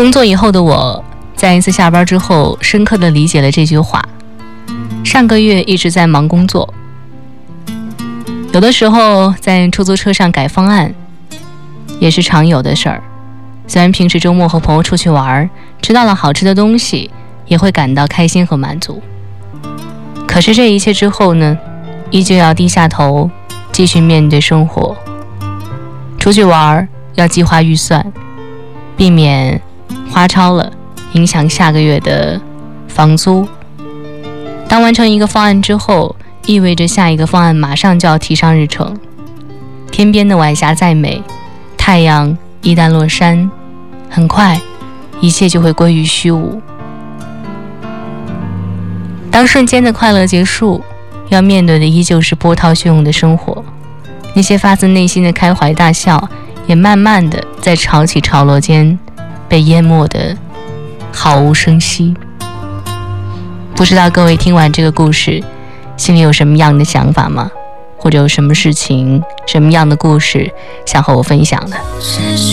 工作以后的我，在一次下班之后，深刻地理解了这句话。上个月一直在忙工作，有的时候在出租车上改方案，也是常有的事儿。虽然平时周末和朋友出去玩，吃到了好吃的东西，也会感到开心和满足。可是这一切之后呢，依旧要低下头，继续面对生活。出去玩要计划预算，避免花超了，影响下个月的房租。当完成一个方案之后，意味着下一个方案马上就要提上日程。天边的晚霞再美，太阳一旦落山，很快一切就会归于虚无。当瞬间的快乐结束，要面对的依旧是波涛汹涌的生活。那些发自内心的开怀大笑，也慢慢的在潮起潮落间被淹没的毫无声息。不知道各位听完这个故事，心里有什么样的想法吗？或者有什么事情、什么样的故事想和我分享的？